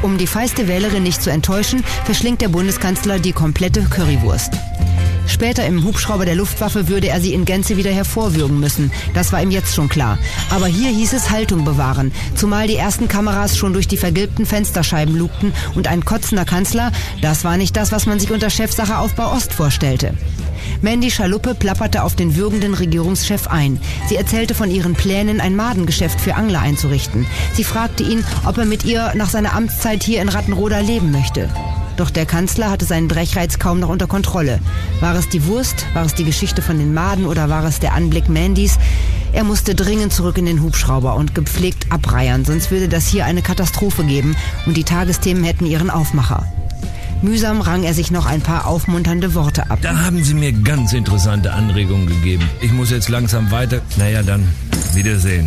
Um die feiste Wählerin nicht zu enttäuschen, verschlingt der Bundeskanzler die komplette Currywurst. Später im Hubschrauber der Luftwaffe würde er sie in Gänze wieder hervorwürgen müssen. Das war ihm jetzt schon klar. Aber hier hieß es Haltung bewahren, zumal die ersten Kameras schon durch die vergilbten Fensterscheiben lugten und ein kotzender Kanzler, das war nicht das, was man sich unter Chefsache Aufbau Ost vorstellte. Mandy Schaluppe plapperte auf den würgenden Regierungschef ein. Sie erzählte von ihren Plänen, ein Madengeschäft für Angler einzurichten. Sie fragte ihn, ob er mit ihr nach seiner Amtszeit hier in Rattenroda leben möchte. Doch der Kanzler hatte seinen Brechreiz kaum noch unter Kontrolle. War es die Wurst, war es die Geschichte von den Maden oder war es der Anblick Mandys? Er musste dringend zurück in den Hubschrauber und gepflegt abreiern, sonst würde das hier eine Katastrophe geben und die Tagesthemen hätten ihren Aufmacher. Mühsam rang er sich noch ein paar aufmunternde Worte ab. Da haben Sie mir ganz interessante Anregungen gegeben. Ich muss jetzt langsam weiter. Naja, dann Wiedersehen.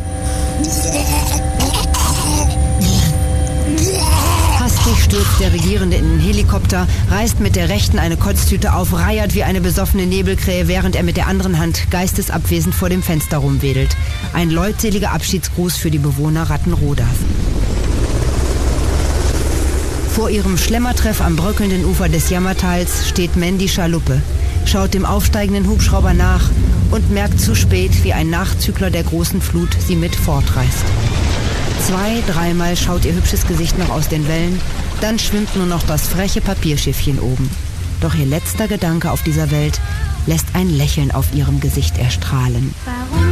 Hastig stürzt der Regierende in den Helikopter, reißt mit der rechten eine Kotztüte auf, reiert wie eine besoffene Nebelkrähe, während er mit der anderen Hand geistesabwesend vor dem Fenster rumwedelt. Ein leutseliger Abschiedsgruß für die Bewohner Rattenrodas. Vor ihrem Schlemmertreff am bröckelnden Ufer des Jammertals steht Mandy Schaluppe, schaut dem aufsteigenden Hubschrauber nach und merkt zu spät, wie ein Nachzügler der großen Flut sie mit fortreißt. 2-, 3-mal schaut ihr hübsches Gesicht noch aus den Wellen, dann schwimmt nur noch das freche Papierschiffchen oben. Doch ihr letzter Gedanke auf dieser Welt lässt ein Lächeln auf ihrem Gesicht erstrahlen. Warum